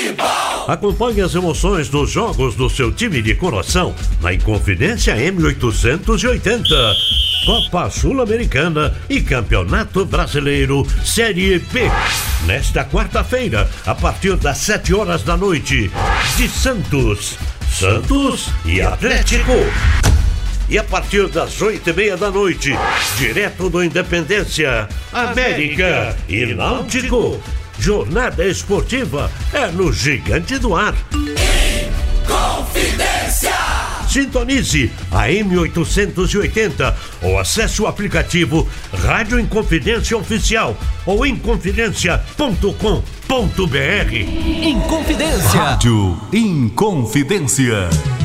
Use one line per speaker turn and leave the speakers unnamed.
Futebol.
Acompanhe as emoções dos jogos do seu time de coração na Inconfidência M880. Copa Sul-Americana e Campeonato Brasileiro Série B. Nesta quarta-feira, a partir das 7 horas da noite, de Santos e Atlético. E a partir das 8:30 da noite, direto do Independência, América e Náutico. Jornada esportiva é no Gigante do Ar.
Inconfidência.
Sintonize a M880 ou acesse o aplicativo Rádio Inconfidência Oficial ou inconfidencia.com.br.
Inconfidência.
Rádio Inconfidência.